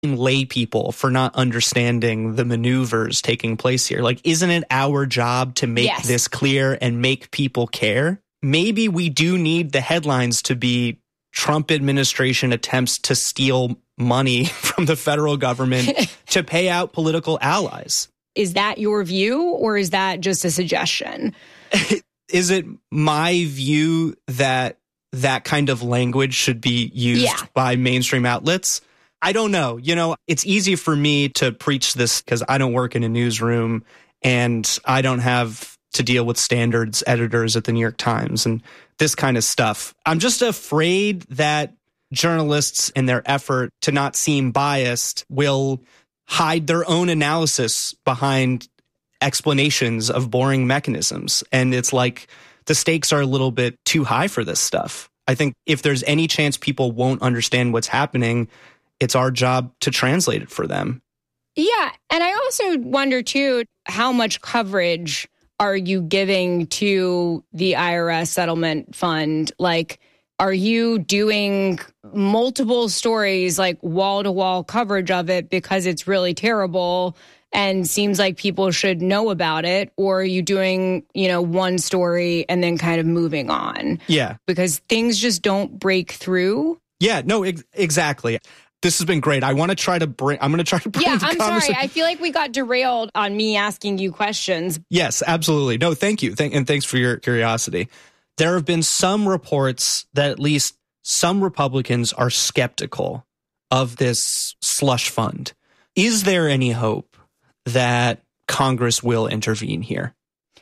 lay people for not understanding the maneuvers taking place here. Like, isn't it our job to make this clear and make people care? Maybe we do need the headlines to be Trump administration attempts to steal money from the federal government to pay out political allies. Is that your view, or is that just a suggestion? Is it my view that that kind of language should be used by mainstream outlets? I don't know. You know, it's easy for me to preach this because I don't work in a newsroom and I don't have to deal with standards editors at the New York Times and this kind of stuff. I'm just afraid that journalists, in their effort to not seem biased, will hide their own analysis behind explanations of boring mechanisms. And it's like the stakes are a little bit too high for this stuff. I think if there's any chance people won't understand what's happening, it's our job to translate it for them. Yeah. And I also wonder, too, how much coverage are you giving to the IRS settlement fund? Like, are you doing multiple stories, like wall-to-wall coverage of it because it's really terrible and seems like people should know about it? Or are you doing, you know, one story and then kind of moving on? Yeah. Because things just don't break through. Yeah, no, exactly. This has been great. I'm going to try to bring I'm the conversation. sorry. I feel like we got derailed on me asking you questions. Yes, absolutely. No, thank you. And thanks for your curiosity. There have been some reports that at least some Republicans are skeptical of this slush fund. Is there any hope that Congress will intervene here?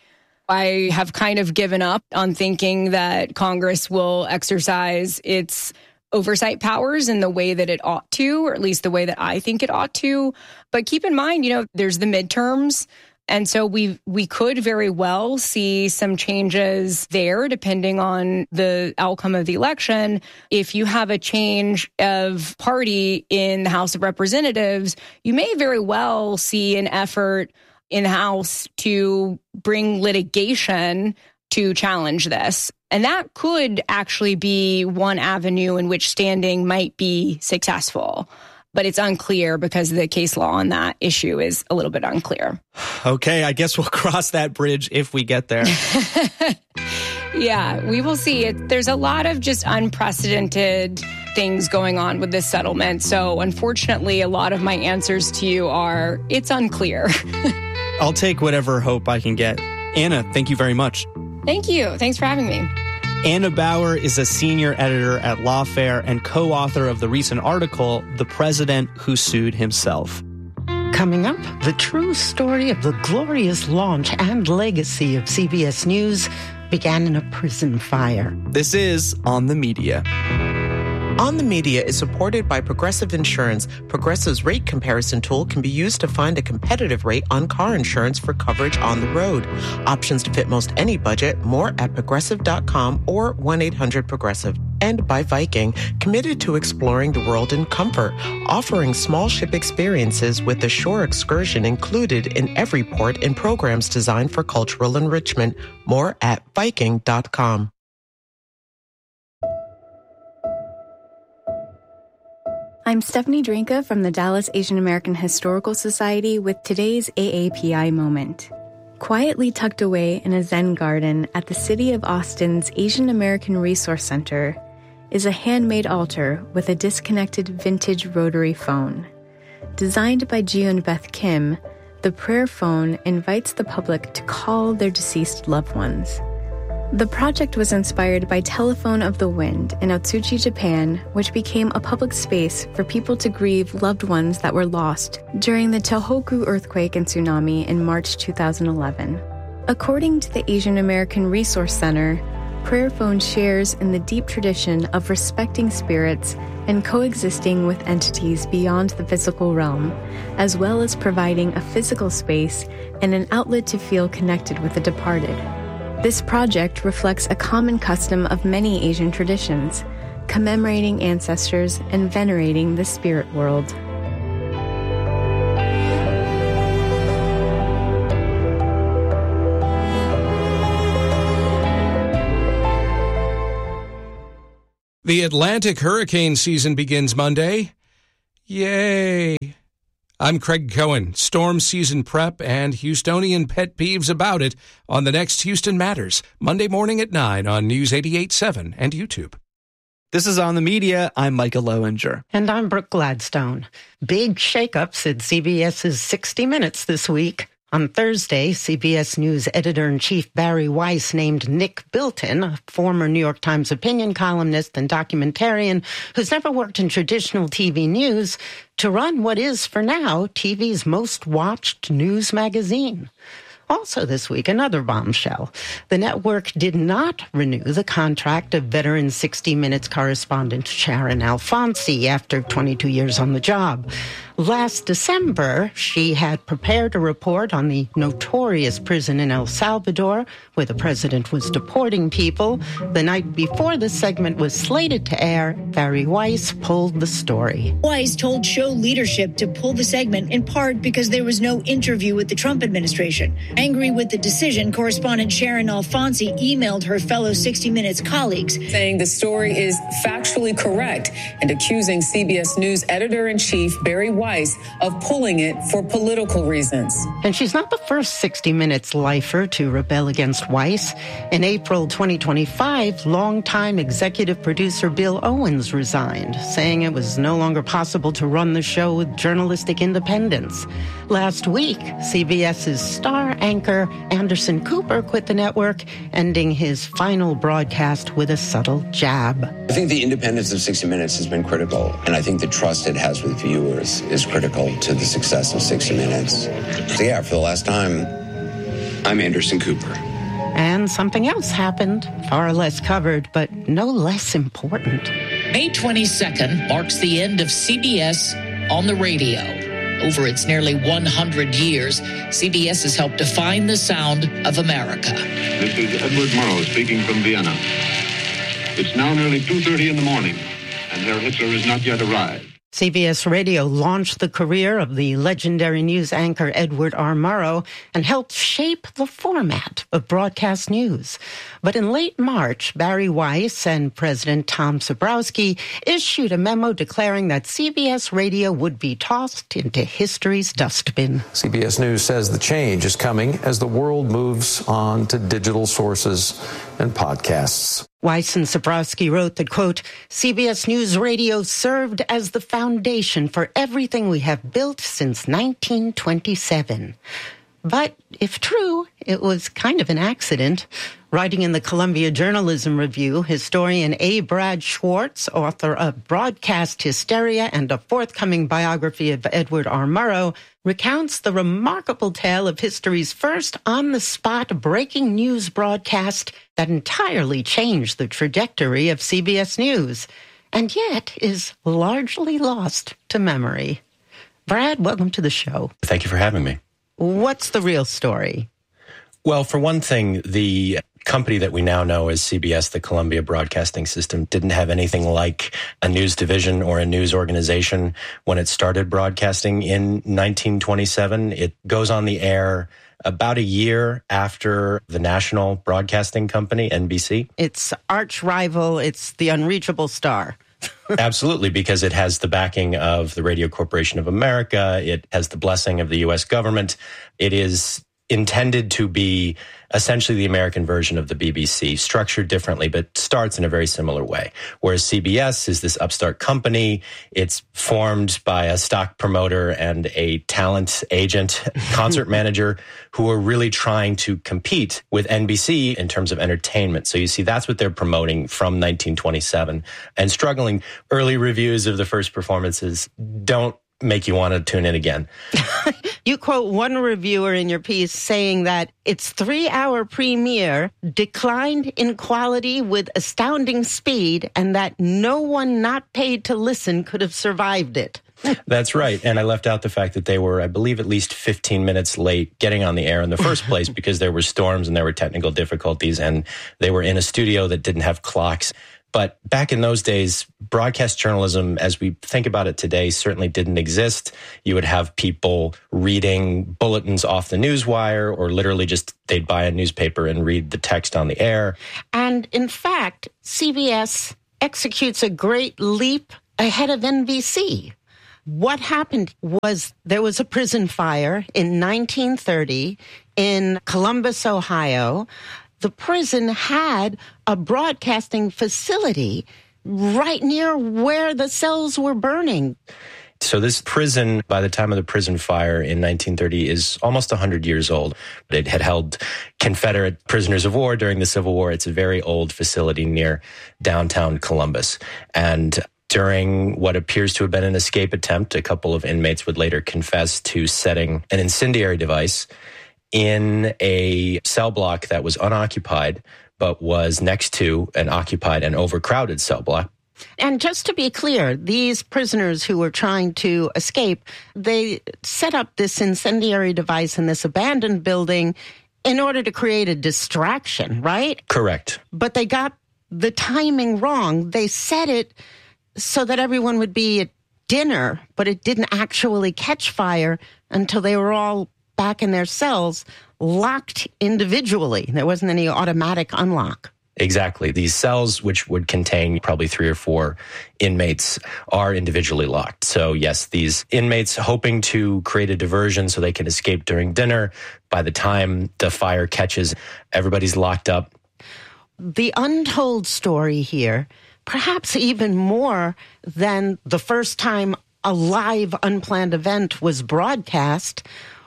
I have kind of given up on thinking that Congress will exercise its oversight powers in the way that it ought to, or at least the way that I think it ought to. But keep in mind, you know, there's the midterms. And so we could very well see some changes there depending on the outcome of the election. If you have a change of party in the House of Representatives, you may very well see an effort in the House to bring litigation to challenge this. And that could actually be one avenue in which standing might be successful. But it's unclear because the case law on that issue is a little bit unclear. Okay, I guess we'll cross that bridge if we get there. Yeah, we will see. There's a lot of just unprecedented things going on with this settlement. So unfortunately, a lot of my answers to you are, it's unclear. I'll take whatever hope I can get. Anna, thank you very much. Thank you. Thanks for having me. Anna Bower is a senior editor at Lawfare and co-author of the recent article, The President Who Sued Himself. Coming up, the true story of the glorious launch and legacy of CBS News began in a prison fire. This is On the Media. On the Media is supported by Progressive Insurance. Progressive's rate comparison tool can be used to find a competitive rate on car insurance for coverage on the road. Options to fit most any budget. More at Progressive.com or 1-800-PROGRESSIVE. And by Viking, committed to exploring the world in comfort, offering small ship experiences with a shore excursion included in every port and programs designed for cultural enrichment. More at Viking.com. I'm Stephanie Drinka from the Dallas Asian American Historical Society with today's AAPI moment. Quietly tucked away in a Zen garden at the City of Austin's Asian American Resource Center is a handmade altar with a disconnected vintage rotary phone. Designed by Gio and Beth Kim, the prayer phone invites the public to call their deceased loved ones. The project was inspired by Telephone of the Wind in Otsuchi, Japan, which became a public space for people to grieve loved ones that were lost during the Tohoku earthquake and tsunami in March 2011. According to the Asian American Resource Center, Prayer Phone shares in the deep tradition of respecting spirits and coexisting with entities beyond the physical realm, as well as providing a physical space and an outlet to feel connected with the departed. This project reflects a common custom of many Asian traditions, commemorating ancestors and venerating the spirit world. The Atlantic hurricane season begins Monday. Yay! I'm Craig Cohen. Storm season prep and Houstonian pet peeves about it on the next Houston Matters, Monday morning at 9 on News 88.7 and YouTube. This is On the Media. I'm Micah Lowinger. And I'm Brooke Gladstone. Big shakeups at CBS's 60 Minutes this week. On Thursday, CBS News editor-in-chief Bari Weiss named Nick Bilton, a former New York Times opinion columnist and documentarian who's never worked in traditional TV news, to run what is, for now, TV's most watched news magazine. Also this week, another bombshell. The network did not renew the contract of veteran 60 Minutes correspondent Sharon Alfonsi after 22 years on the job. Last December, she had prepared a report on the notorious prison in El Salvador, where the president was deporting people. The night before the segment was slated to air, Bari Weiss pulled the story. Weiss told show leadership to pull the segment in part because there was no interview with the Trump administration. Angry with the decision, correspondent Sharon Alfonsi emailed her fellow 60 Minutes colleagues, saying the story is factually correct and accusing CBS News editor-in-chief Bari Weiss of pulling it for political reasons. And she's not the first 60 Minutes lifer to rebel against Weiss. In April 2025, longtime executive producer Bill Owens resigned, saying it was no longer possible to run the show with journalistic independence. Last week, CBS's star anchor Anderson Cooper quit the network, ending his final broadcast with a subtle jab. I think the independence of 60 Minutes has been critical, and I think the trust it has with viewers is critical to the success of 60 Minutes. So yeah, for the last time, I'm Anderson Cooper. And something else happened, far less covered, but no less important. May 22nd marks the end of CBS on the radio. Over its nearly 100 years, CBS has helped define the sound of America. This is Edward Murrow speaking from Vienna. It's now nearly 2:30 in the morning, and Herr Hitler has not yet arrived. CBS Radio launched the career of the legendary news anchor Edward R. Murrow and helped shape the format of broadcast news. But in late March, Bari Weiss and President Tom Sabrowski issued a memo declaring that CBS Radio would be tossed into history's dustbin. CBS News says the change is coming as the world moves on to digital sources and podcasts. Weiss and Sabrowski wrote that, quote, CBS News Radio served as the foundation for everything we have built since 1927. But if true, it was kind of an accident. Writing in the Columbia Journalism Review, historian A. Brad Schwartz, author of Broadcast Hysteria and a forthcoming biography of Edward R. Murrow, recounts the remarkable tale of history's first on-the-spot breaking news broadcast that entirely changed the trajectory of CBS News, and yet is largely lost to memory. Brad, welcome to the show. Thank you for having me. What's the real story? Well, for one thing, the company that we now know as CBS, the Columbia Broadcasting System, didn't have anything like a news division or a news organization when it started broadcasting in 1927. It goes on the air about a year after the national broadcasting company, NBC. Its arch rival, it's the unreachable star. Absolutely, because it has the backing of the Radio Corporation of America. It has the blessing of the U.S. government. It is intended to be essentially the American version of the BBC, structured differently, but starts in a very similar way. Whereas CBS is this upstart company. It's formed by a stock promoter and a talent agent, concert manager, who are really trying to compete with NBC in terms of entertainment. So you see, that's what they're promoting from 1927 and struggling. Early reviews of the first performances don't make you want to tune in again. You quote one reviewer in your piece saying that its 3-hour premiere declined in quality with astounding speed and that no one not paid to listen could have survived it. That's right. And I left out the fact that they were, I believe, at least 15 minutes late getting on the air in the first place because there were storms and there were technical difficulties and they were in a studio that didn't have clocks. But back in those days, broadcast journalism, as we think about it today, certainly didn't exist. You would have people reading bulletins off the newswire, or literally just they'd buy a newspaper and read the text on the air. And in fact, CBS executes a great leap ahead of NBC. What happened was there was a prison fire in 1930 in Columbus, Ohio. The prison had a broadcasting facility right near where the cells were burning. So this prison, by the time of the prison fire in 1930, is almost 100 years old. It had held Confederate prisoners of war during the Civil War. It's a very old facility near downtown Columbus. And during what appears to have been an escape attempt, a couple of inmates would later confess to setting an incendiary device in a cell block that was unoccupied, but was next to an occupied and overcrowded cell block. And just to be clear, these prisoners who were trying to escape, they set up this incendiary device in this abandoned building in order to create a distraction, right? Correct. But they got the timing wrong. They set it so that everyone would be at dinner, but it didn't actually catch fire until they were all back in their cells, locked individually. There wasn't any automatic unlock. Exactly. These cells, which would contain probably 3 or 4 inmates, are individually locked. So yes, these inmates hoping to create a diversion so they can escape during dinner. By the time the fire catches, everybody's locked up. The untold story here, perhaps even more than the first time a live unplanned event was broadcast,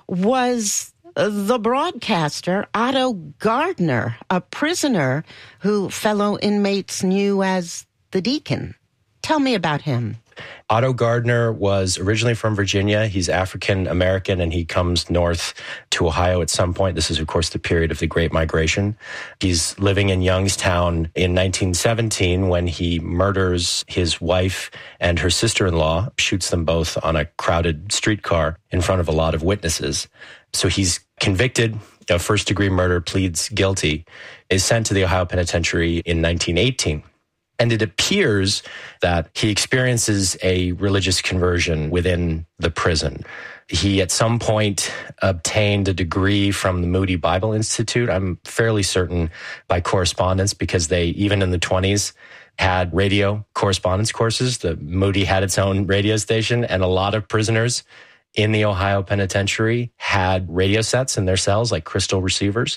was the broadcaster, Otto Gardner, a prisoner who fellow inmates knew as the Deacon. Tell me about him. Otto Gardner was originally from Virginia. He's African-American, and he comes north to Ohio at some point. This is, of course, the period of the Great Migration. He's living in Youngstown in 1917 when he murders his wife and her sister-in-law, shoots them both on a crowded streetcar in front of a lot of witnesses. So he's convicted of first-degree murder, pleads guilty, is sent to the Ohio Penitentiary in 1918. And it appears that he experiences a religious conversion within the prison. He, at some point, obtained a degree from the Moody Bible Institute. I'm fairly certain by correspondence, because they, even in the 20s, had radio correspondence courses. The Moody had its own radio station, and a lot of prisoners in the Ohio Penitentiary had radio sets in their cells, like crystal receivers.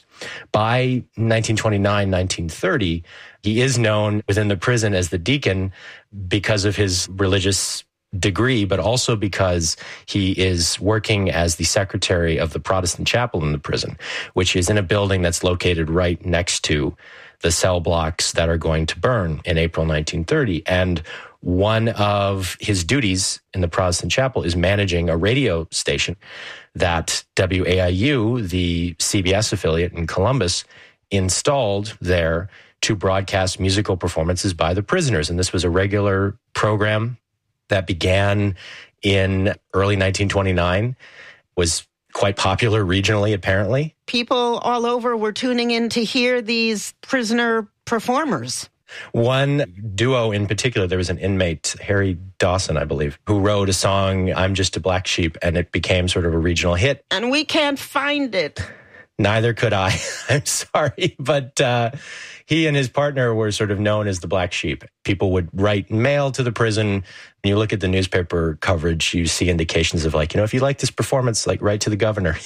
By 1929, 1930, he is known within the prison as the Deacon because of his religious degree, but also because he is working as the secretary of the Protestant chapel in the prison, which is in a building that's located right next to the cell blocks that are going to burn in April 1930. And one of his duties in the Protestant chapel is managing a radio station that WAIU, the CBS affiliate in Columbus, installed there to broadcast musical performances by the prisoners. And this was a regular program that began in early 1929, was quite popular regionally, apparently. People all over were tuning in to hear these prisoner performers. One duo in particular, there was an inmate, Harry Dawson, I believe, who wrote a song, I'm Just a Black Sheep, and it became sort of a regional hit. And we can't find it. Neither could I. I'm sorry. But he and his partner were sort of known as the Black Sheep. People would write mail to the prison. When you look at the newspaper coverage, you see indications of, like, if you like this performance, like, write to the governor.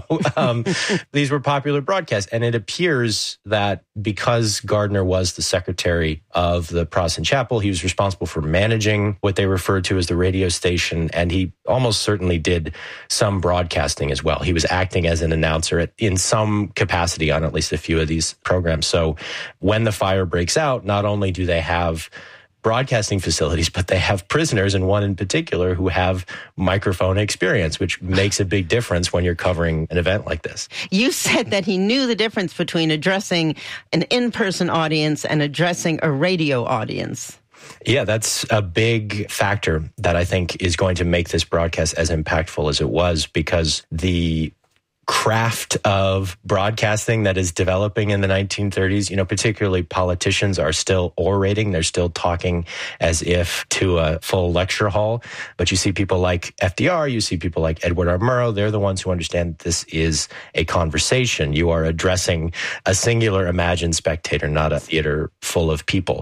These were popular broadcasts. And it appears that because Gardner was the secretary of the Protestant chapel, he was responsible for managing what they referred to as the radio station. And he almost certainly did some broadcasting as well. He was acting as an announcer in some capacity on at least a few of these programs. So when the fire breaks out, not only do they have broadcasting facilities, but they have prisoners, and one in particular, who have microphone experience, which makes a big difference when you're covering an event like this. You said that he knew the difference between addressing an in-person audience and addressing a radio audience. Yeah, that's a big factor that I think is going to make this broadcast as impactful as it was, because the craft of broadcasting that is developing in the 1930s, particularly politicians are still orating. They're still talking as if to a full lecture hall. But you see people like FDR, you see people like Edward R. Murrow. They're the ones who understand that this is a conversation. You are addressing a singular imagined spectator, not a theater full of people.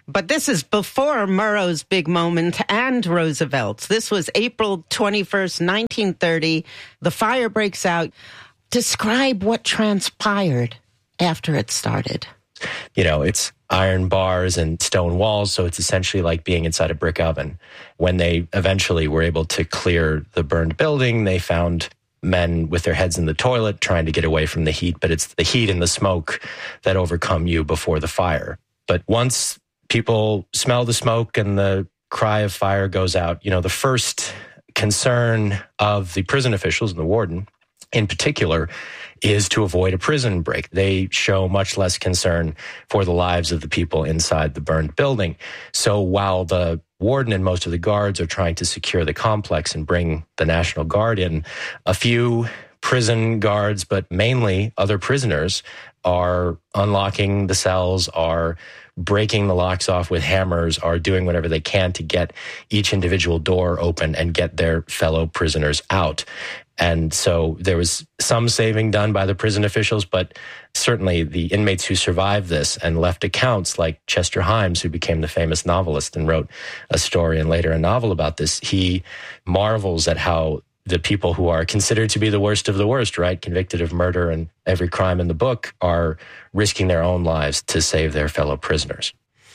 But this is before Murrow's big moment and Roosevelt's. This was April 21st, 1930. The fire breaks out. Describe what transpired after it started. It's iron bars and stone walls, so it's essentially like being inside a brick oven. When they eventually were able to clear the burned building, they found men with their heads in the toilet trying to get away from the heat, but it's the heat and the smoke that overcome you before the fire. But once people smell the smoke and the cry of fire goes out, the first concern of the prison officials and the warden in particular is to avoid a prison break. They show much less concern for the lives of the people inside the burned building. So while the warden and most of the guards are trying to secure the complex and bring the National Guard in, a few prison guards, but mainly other prisoners, are unlocking the cells, are breaking the locks off with hammers, are doing whatever they can to get each individual door open and get their fellow prisoners out. And so there was some saving done by the prison officials, but certainly the inmates who survived this and left accounts, like Chester Himes, who became the famous novelist and wrote a story and later a novel about this, he marvels at how the people who are considered to be the worst of the worst, right, convicted of murder and every crime in the book, are risking their own lives to save their fellow prisoners.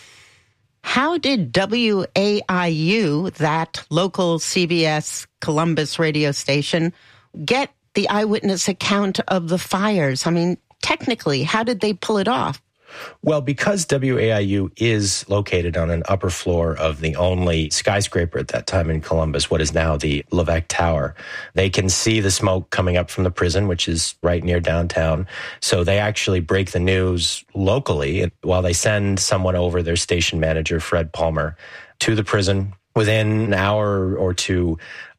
How did WAIU, that local CBS Columbus radio station, get the eyewitness account of the fires? I mean, technically, how did they pull it off? Well, because WAIU is located on an upper floor of the only skyscraper at that time in Columbus, what is now the Levesque Tower, they can see the smoke coming up from the prison, which is right near downtown. So they actually break the news locally while they send someone over, their station manager, Fred Palmer, to the prison. Within an hour or two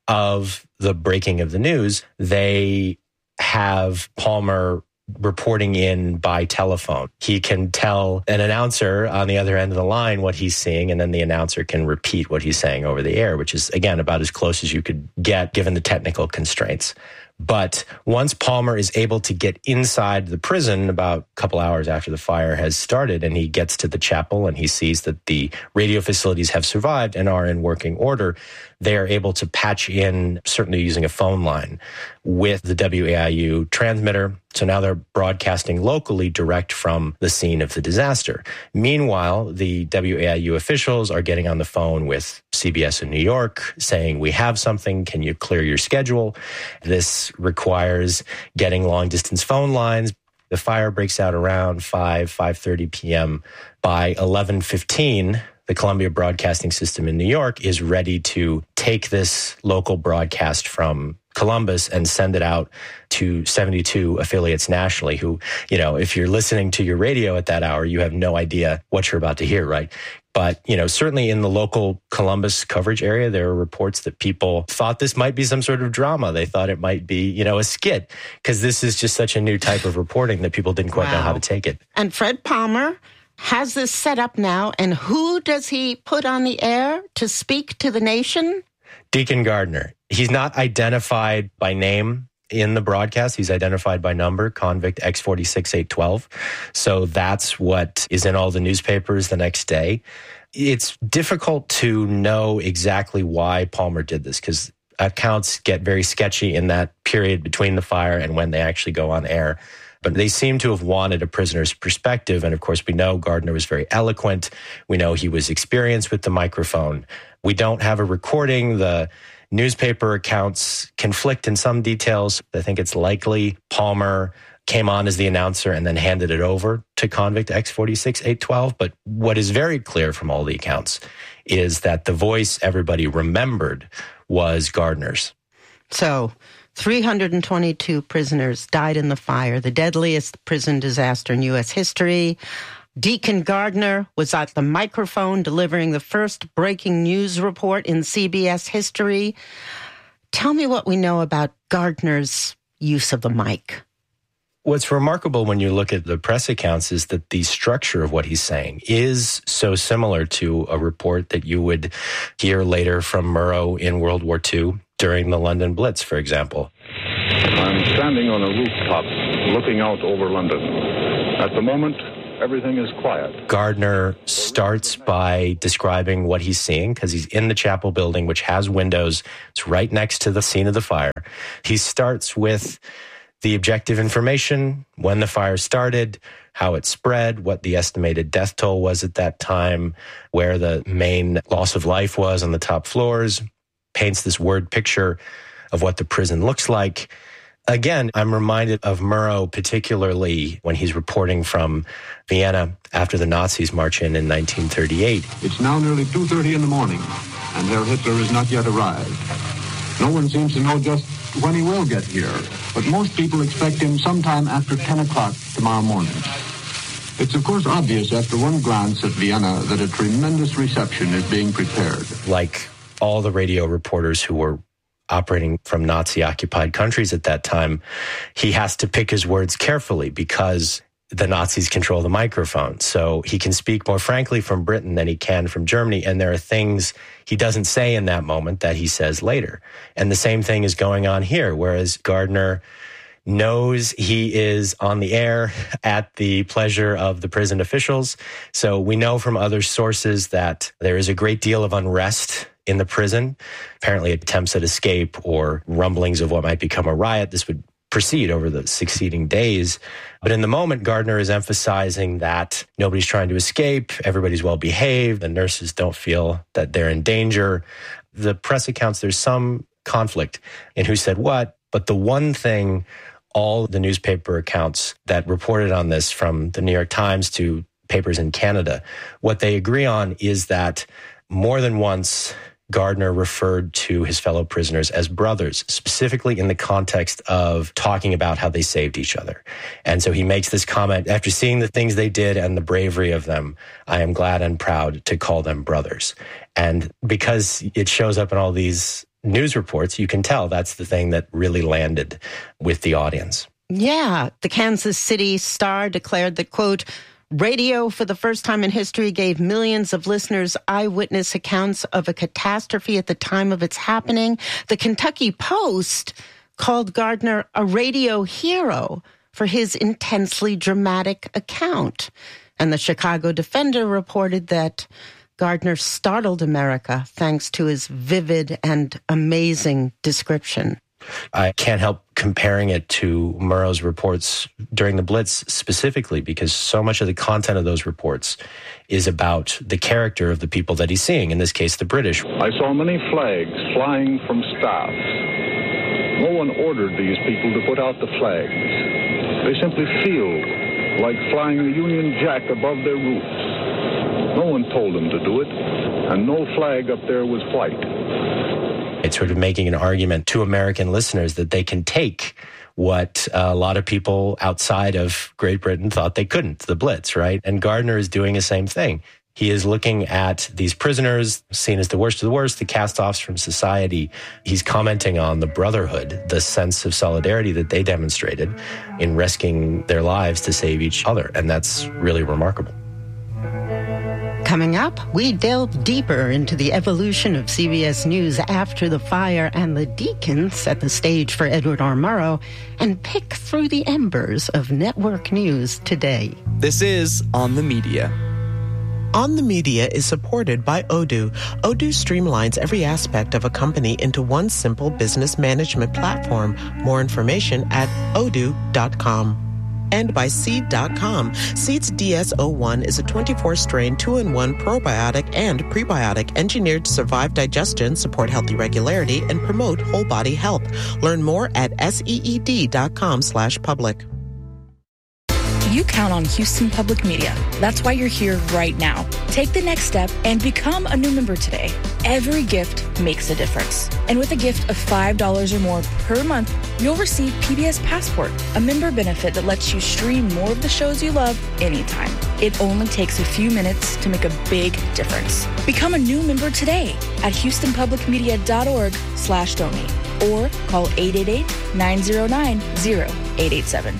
of the breaking of the news, they have Palmer reporting in by telephone. He can tell an announcer on the other end of the line what he's seeing, and then the announcer can repeat what he's saying over the air, which is, again, about as close as you could get given the technical constraints. But once Palmer is able to get inside the prison about a couple hours after the fire has started, and he gets to the chapel and he sees that the radio facilities have survived and are in working order, they are able to patch in, certainly using a phone line, with the WAIU transmitter. So now they're broadcasting locally direct from the scene of the disaster. Meanwhile, the WAIU officials are getting on the phone with CBS in New York saying, we have something, can you clear your schedule? This requires getting long-distance phone lines. The fire breaks out around 5:30 p.m. By 11:15, the Columbia Broadcasting System in New York is ready to take this local broadcast from Columbus and send it out to 72 affiliates nationally who, if you're listening to your radio at that hour, you have no idea what you're about to hear, right? But, certainly in the local Columbus coverage area, there are reports that people thought this might be some sort of drama. They thought it might be, a skit, because this is just such a new type of reporting that people didn't quite know how to take it. And Fred Palmer has this set up now, and who does he put on the air to speak to the nation? Deacon Gardner. He's not identified by name in the broadcast. He's identified by number, convict X46812. So that's what is in all the newspapers the next day. It's difficult to know exactly why Palmer did this, because accounts get very sketchy in that period between the fire and when they actually go on air. But they seem to have wanted a prisoner's perspective. And of course, we know Gardner was very eloquent. We know he was experienced with the microphone. We don't have a recording. The newspaper accounts conflict in some details. I think it's likely Palmer came on as the announcer and then handed it over to convict X46812. But what is very clear from all the accounts is that the voice everybody remembered was Gardner's. So 322 prisoners died in the fire, the deadliest prison disaster in U.S. history. Deacon Gardner was at the microphone delivering the first breaking news report in CBS history. Tell me what we know about Gardner's use of the mic. What's remarkable when you look at the press accounts is that the structure of what he's saying is so similar to a report that you would hear later from Murrow in World War II during the London Blitz, for example. I'm standing on a rooftop looking out over London. At the moment, everything is quiet. Gardner starts by describing what he's seeing because he's in the chapel building, which has windows. It's right next to the scene of the fire. He starts with the objective information, when the fire started, how it spread, what the estimated death toll was at that time, where the main loss of life was on the top floors, paints this word picture of what the prison looks like. Again, I'm reminded of Murrow, particularly when he's reporting from Vienna after the Nazis march in 1938. It's now nearly 2:30 in the morning, and Herr Hitler has not yet arrived. No one seems to know just when he will get here, but most people expect him sometime after 10 o'clock tomorrow morning. It's, of course, obvious after one glance at Vienna that a tremendous reception is being prepared. Like all the radio reporters who were operating from Nazi-occupied countries at that time, he has to pick his words carefully because the Nazis control the microphone. So he can speak more frankly from Britain than he can from Germany. And there are things he doesn't say in that moment that he says later. And the same thing is going on here, whereas Gardner knows he is on the air at the pleasure of the prison officials. So we know from other sources that there is a great deal of unrest in the prison. Apparently attempts at escape or rumblings of what might become a riot. This would proceed over the succeeding days. But in the moment, Gardner is emphasizing that nobody's trying to escape, everybody's well behaved, the nurses don't feel that they're in danger. The press accounts, there's some conflict in who said what, but the one thing all the newspaper accounts that reported on this, from the New York Times to papers in Canada, what they agree on is that more than once Gardner referred to his fellow prisoners as brothers, specifically in the context of talking about how they saved each other. And so he makes this comment, after seeing the things they did and the bravery of them, I am glad and proud to call them brothers. And because it shows up in all these news reports, you can tell that's the thing that really landed with the audience. Yeah, the Kansas City Star declared that, quote, radio, for the first time in history, gave millions of listeners eyewitness accounts of a catastrophe at the time of its happening. The Kentucky Post called Gardner a radio hero for his intensely dramatic account. And the Chicago Defender reported that Gardner startled America thanks to his vivid and amazing description. I can't help comparing it to Murrow's reports during the Blitz specifically, because so much of the content of those reports is about the character of the people that he's seeing, in this case, the British. I saw many flags flying from staffs. No one ordered these people to put out the flags. They simply feel like flying the Union Jack above their roofs. No one told them to do it, and no flag up there was white. It's sort of making an argument to American listeners that they can take what a lot of people outside of Great Britain thought they couldn't, the Blitz, right? And Gardner is doing the same thing. He is looking at these prisoners, seen as the worst of the worst, the cast-offs from society. He's commenting on the brotherhood, the sense of solidarity that they demonstrated in risking their lives to save each other. And that's really remarkable. Coming up, we delve deeper into the evolution of CBS News after the fire and the Deacons set the stage for Edward R. Murrow and pick through the embers of network news today. This is On the Media. On the Media is supported by Odoo. Odoo streamlines every aspect of a company into one simple business management platform. More information at odoo.com. And by Seed.com. Seed's DS-01 is a 24-strain 2-in-1 probiotic and prebiotic engineered to survive digestion, support healthy regularity, and promote whole body health. Learn more at seed.com/public. You count on Houston Public Media. That's why you're here right now. Take the next step and become a new member today. Every gift makes a difference. And with a gift of $5 or more per month, you'll receive PBS Passport, a member benefit that lets you stream more of the shows you love anytime. It only takes a few minutes to make a big difference. Become a new member today at HoustonPublicMedia.org/donate or call 888-909-0887.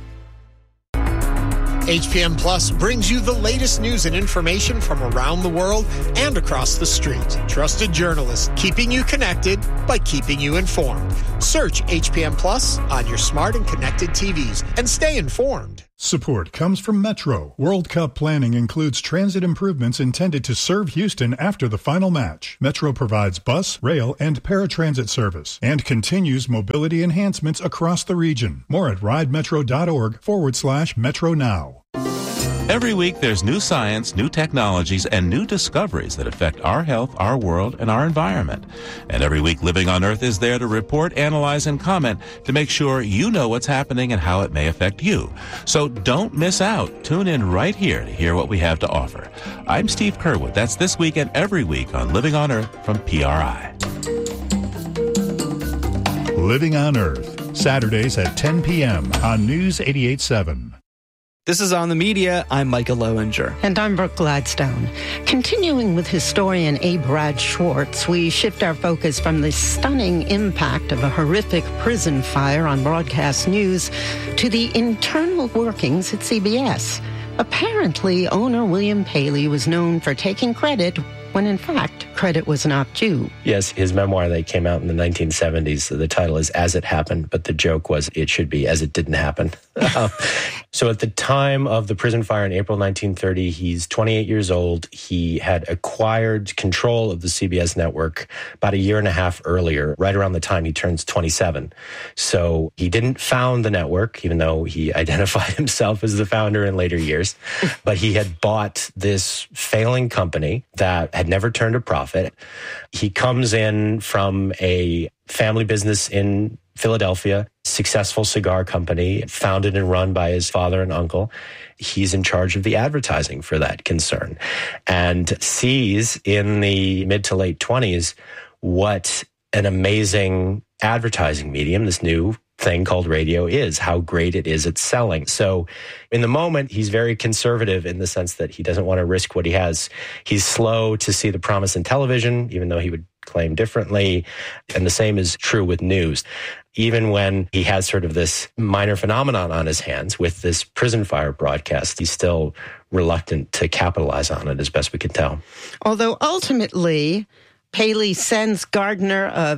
HPM Plus brings you the latest news and information from around the world and across the street. Trusted journalists keeping you connected by keeping you informed. Search HPM Plus on your smart and connected TVs and stay informed. Support comes from Metro. World Cup planning includes transit improvements intended to serve Houston after the final match. Metro provides bus, rail, and paratransit service and continues mobility enhancements across the region. More at ridemetro.org/Metro Now. Every week, there's new science, new technologies, and new discoveries that affect our health, our world, and our environment. And every week, Living on Earth is there to report, analyze, and comment to make sure you know what's happening and how it may affect you. So don't miss out. Tune in right here to hear what we have to offer. I'm Steve Curwood. That's this week and every week on Living on Earth from PRI. Living on Earth, Saturdays at 10 p.m. on News 88.7. This is On the Media. I'm Micah Lowinger. And I'm Brooke Gladstone. Continuing with historian A. Brad Schwartz, we shift our focus from the stunning impact of a horrific prison fire on broadcast news to the internal workings at CBS. Apparently, owner William Paley was known for taking credit when, in fact, credit was not due. Yes, his memoir that came out in the 1970s, the title is As It Happened, but the joke was it should be As It Didn't Happen. So at the time of the prison fire in April 1930, he's 28 years old. He had acquired control of the CBS network about a year and a half earlier, right around the time he turns 27. So he didn't found the network, even though he identified himself as the founder in later years. But he had bought this failing company that had never turned a profit. He comes in from a family business in Philadelphia, successful cigar company, founded and run by his father and uncle. He's in charge of the advertising for that concern and sees in the mid to late 20s what an amazing advertising medium this new thing called radio is, how great it is at selling. So in the moment, he's very conservative in the sense that he doesn't want to risk what he has. He's slow to see the promise in television, even though he would claim differently. And the same is true with news. Even when he has sort of this minor phenomenon on his hands with this prison fire broadcast, he's still reluctant to capitalize on it as best we can tell. Although ultimately, Paley sends Gardner a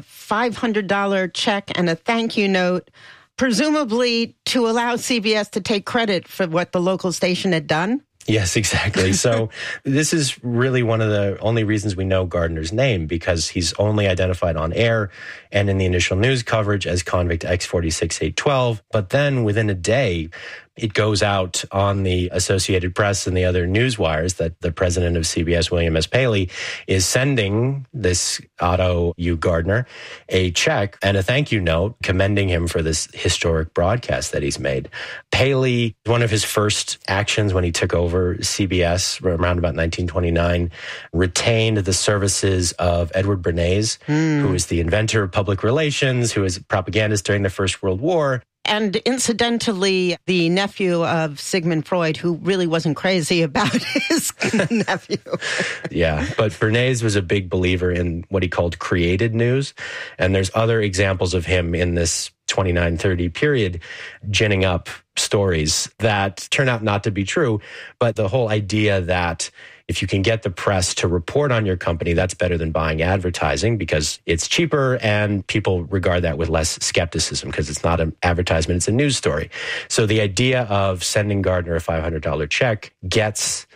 $500 check and a thank you note, presumably to allow CBS to take credit for what the local station had done. Yes, exactly. So this is really one of the only reasons we know Gardner's name, because he's only identified on air and in the initial news coverage as convict X46812. But then within a day, it goes out on the Associated Press and the other news wires that the president of CBS, William S. Paley, is sending this Otto U. Gardner a check and a thank you note commending him for this historic broadcast that he's made. Paley, one of his first actions when he took over CBS around about 1929, retained the services of Edward Bernays, who was the inventor of public relations, who was a propagandist during the First World War. And incidentally, the nephew of Sigmund Freud, who really wasn't crazy about his nephew. Yeah, but Bernays was a big believer in what he called created news. And there's other examples of him in this 29-30 period ginning up stories that turn out not to be true. But the whole idea that if you can get the press to report on your company, that's better than buying advertising because it's cheaper and people regard that with less skepticism because it's not an advertisement, it's a news story. So the idea of sending Gardner a $500 check gets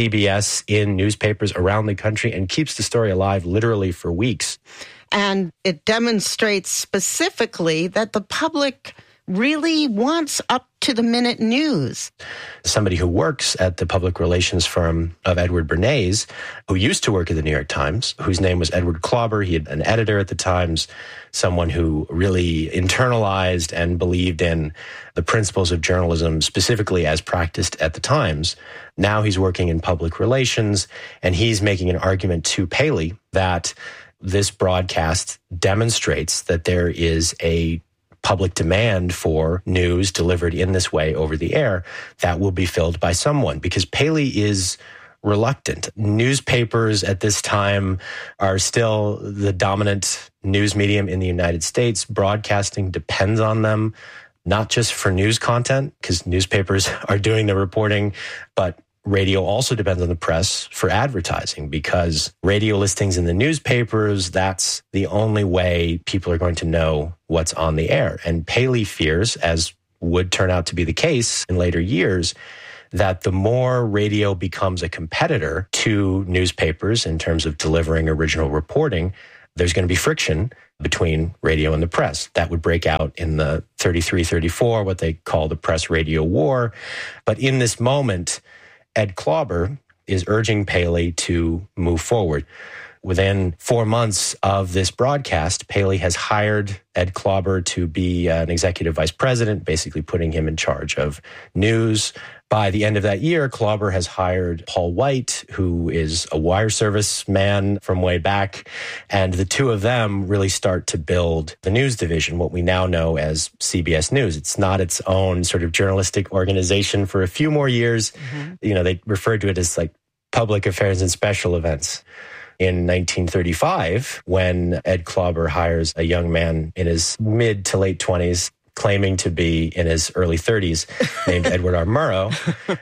CBS in newspapers around the country and keeps the story alive literally for weeks. And it demonstrates specifically that the public really wants up-to-the-minute news. Somebody who works at the public relations firm of Edward Bernays, who used to work at the New York Times, whose name was Edward Klauber. He had an editor at the Times, someone who really internalized and believed in the principles of journalism, specifically as practiced at the Times. Now he's working in public relations, and he's making an argument to Paley that this broadcast demonstrates that there is a public demand for news delivered in this way over the air that will be filled by someone, because Paley is reluctant. Newspapers at this time are still the dominant news medium in the United States. Broadcasting depends on them, not just for news content, because newspapers are doing the reporting, but radio also depends on the press for advertising, because radio listings in the newspapers, that's the only way people are going to know what's on the air. And Paley fears, as would turn out to be the case in later years, that the more radio becomes a competitor to newspapers in terms of delivering original reporting, there's going to be friction between radio and the press. That would break out in the 33-34, what they call the press-radio war. But in this moment, Ed Klauber is urging Paley to move forward. Within 4 months of this broadcast, Paley has hired Ed Klauber to be an executive vice president, basically putting him in charge of news. By the end of that year, Klauber has hired Paul White, who is a wire service man from way back, and the two of them really start to build the news division, what we now know as CBS News. It's not its own sort of journalistic organization for a few more years. Mm-hmm. They referred to it as like public affairs and special events. In 1935, when Ed Klauber hires a young man in his mid to late 20s, claiming to be in his early 30s, named Edward R. Murrow,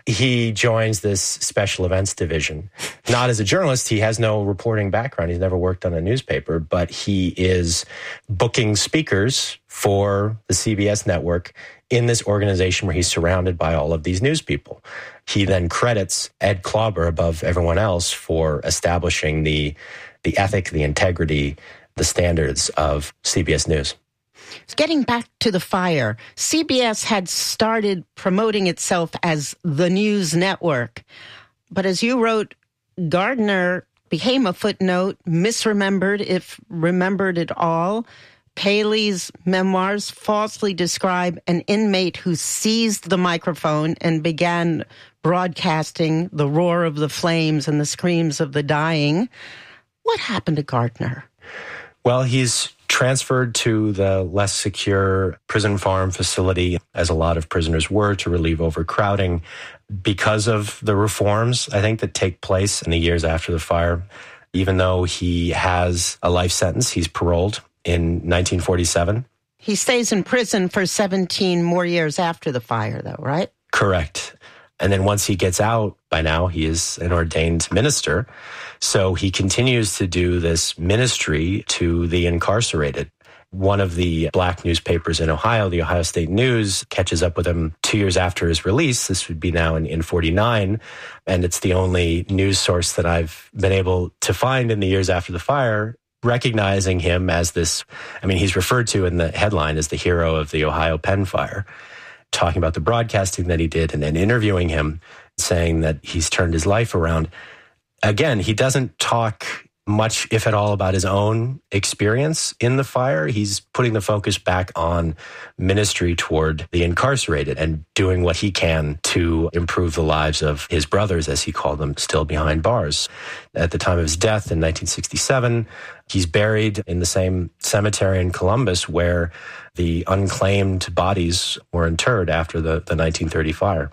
he joins this special events division. Not as a journalist, he has no reporting background. He's never worked on a newspaper, but he is booking speakers for the CBS network in this organization where he's surrounded by all of these news people. He then credits Ed Klauber above everyone else for establishing the ethic, the integrity, the standards of CBS News. Getting back to the fire, CBS had started promoting itself as the news network. But as you wrote, Gardner became a footnote, misremembered, if remembered at all. Paley's memoirs falsely describe an inmate who seized the microphone and began broadcasting the roar of the flames and the screams of the dying. What happened to Gardner? Well, he's transferred to the less secure prison farm facility, as a lot of prisoners were, to relieve overcrowding because of the reforms, I think, that take place in the years after the fire. Even though he has a life sentence, he's paroled in 1947. He stays in prison for 17 more years after the fire, though, right? Correct. And then once he gets out, by now he is an ordained minister. So he continues to do this ministry to the incarcerated. One of the black newspapers in Ohio, the Ohio State News, catches up with him 2 years after his release. This would be now in 49. And it's the only news source that I've been able to find in the years after the fire, recognizing him as this, he's referred to in the headline as the hero of the Ohio Penn Fire, talking about the broadcasting that he did and then interviewing him, saying that he's turned his life around. Again, he doesn't talk much, if at all, about his own experience in the fire. He's putting the focus back on ministry toward the incarcerated and doing what he can to improve the lives of his brothers, as he called them, still behind bars. At the time of his death in 1967, he's buried in the same cemetery in Columbus where the unclaimed bodies were interred after the 1930 fire.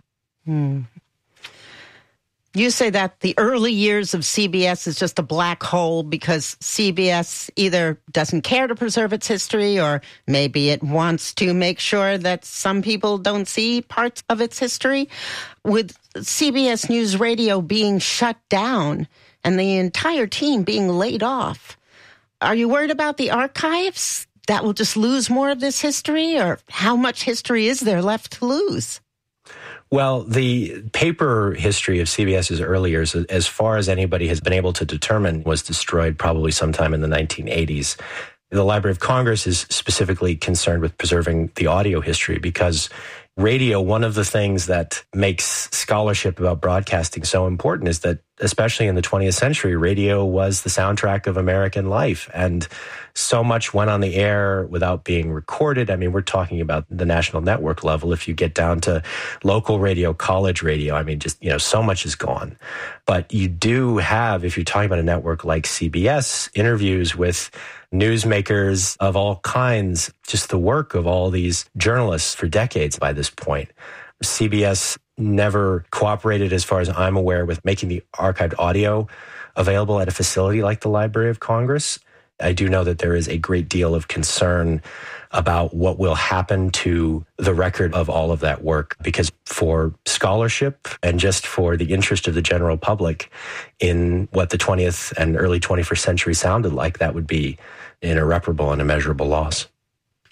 You say that the early years of CBS is just a black hole because CBS either doesn't care to preserve its history or maybe it wants to make sure that some people don't see parts of its history. With CBS News Radio being shut down and the entire team being laid off, are you worried about the archives that will just lose more of this history, or how much history is there left to lose? Well, the paper history of CBS's early years, as far as anybody has been able to determine, was destroyed probably sometime in the 1980s. The Library of Congress is specifically concerned with preserving the audio history because radio, one of the things that makes scholarship about broadcasting so important is that, especially in the 20th century, radio was the soundtrack of American life. And so much went on the air without being recorded. We're talking about the national network level. If you get down to local radio, college radio, so much is gone. But you do have, if you're talking about a network like CBS, interviews with newsmakers of all kinds, just the work of all these journalists for decades by this point. CBS never cooperated, as far as I'm aware, with making the archived audio available at a facility like the Library of Congress. I do know that there is a great deal of concern about what will happen to the record of all of that work, because for scholarship and just for the interest of the general public in what the 20th and early 21st century sounded like, that would be an irreparable and immeasurable loss.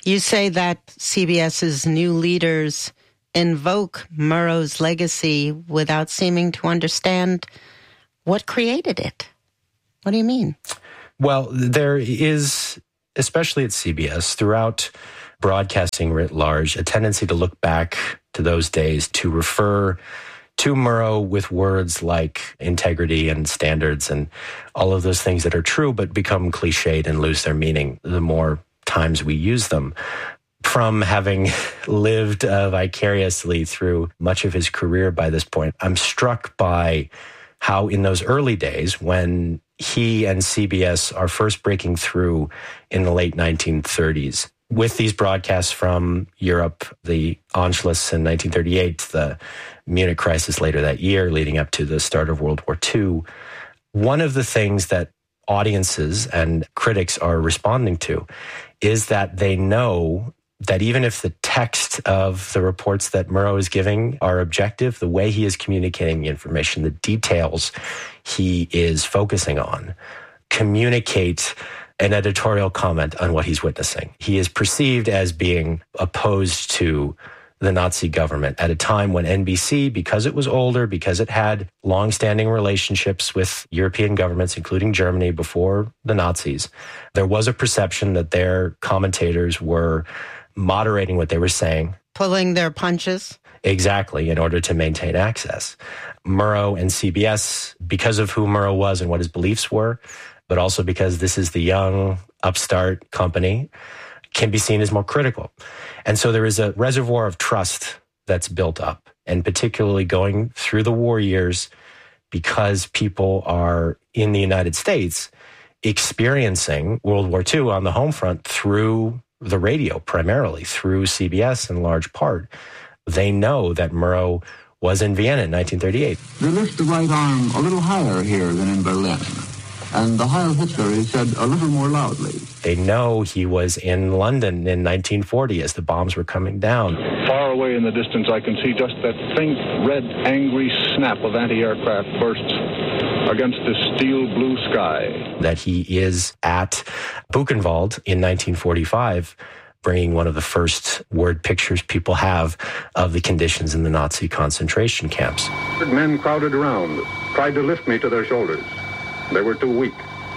You say that CBS's new leaders invoke Murrow's legacy without seeming to understand what created it. What do you mean? Well, there is, especially at CBS, throughout broadcasting writ large, a tendency to look back to those days, to refer to Murrow with words like integrity and standards and all of those things that are true but become cliched and lose their meaning the more times we use them. From having lived vicariously through much of his career by this point, I'm struck by how in those early days, when he and CBS are first breaking through in the late 1930s, with these broadcasts from Europe, the Anschluss in 1938, the Munich crisis later that year, leading up to the start of World War II, one of the things that audiences and critics are responding to is that they know that even if the text of the reports that Murrow is giving are objective, the way he is communicating the information, the details he is focusing on, communicate an editorial comment on what he's witnessing. He is perceived as being opposed to the Nazi government at a time when NBC, because it was older, because it had long-standing relationships with European governments, including Germany before the Nazis, there was a perception that their commentators were moderating what they were saying. Pulling their punches? Exactly, in order to maintain access. Murrow and CBS, because of who Murrow was and what his beliefs were, but also because this is the young, upstart company, can be seen as more critical. And so there is a reservoir of trust that's built up, and particularly going through the war years, because people are in the United States experiencing World War II on the home front through the radio, primarily through CBS in large part. They know that Murrow was in Vienna in 1938. They lift the right arm a little higher here than in Berlin, and the Heil Hitler is said a little more loudly. They know he was in London in 1940 as the bombs were coming down. Far away in the distance, I can see just that faint, red, angry snap of anti-aircraft bursts against the steel blue sky. That he is at Buchenwald in 1945, bringing one of the first word pictures people have of the conditions in the Nazi concentration camps. Men crowded around, tried to lift me to their shoulders. They were too weak.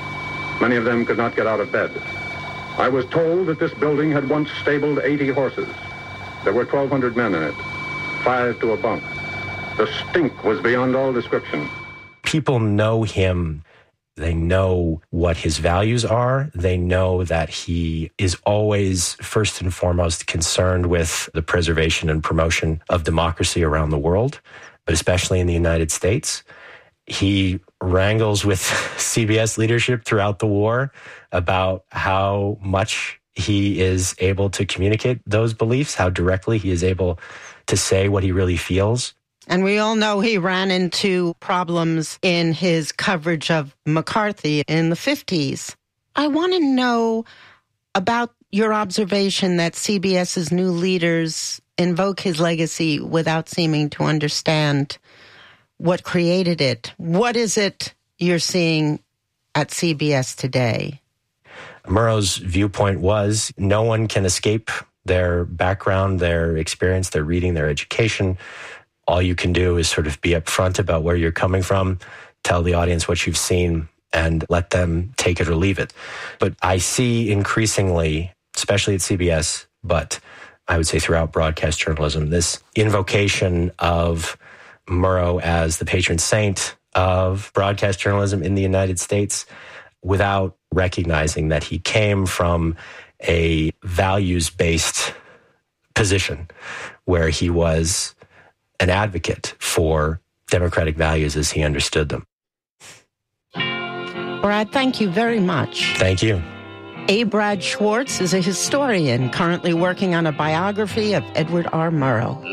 Many of them could not get out of bed. I was told that this building had once stabled 80 horses. There were 1,200 men in it, 5 to a bunk. The stink was beyond all description. People know him. They know what his values are. They know that he is always, first and foremost, concerned with the preservation and promotion of democracy around the world, but especially in the United States. He wrangles with CBS leadership throughout the war about how much he is able to communicate those beliefs, how directly he is able to say what he really feels. And we all know he ran into problems in his coverage of McCarthy in the 50s. I want to know about your observation that CBS's new leaders invoke his legacy without seeming to understand what created it. What is it you're seeing at CBS today? Murrow's viewpoint was no one can escape their background, their experience, their reading, their education. All you can do is sort of be upfront about where you're coming from, tell the audience what you've seen, and let them take it or leave it. But I see increasingly, especially at CBS, but I would say throughout broadcast journalism, this invocation of Murrow as the patron saint of broadcast journalism in the United States without recognizing that he came from a values-based position where he was an advocate for democratic values as he understood them. Brad, thank you very much. Thank you. A. Brad Schwartz is a historian currently working on a biography of Edward R. Murrow.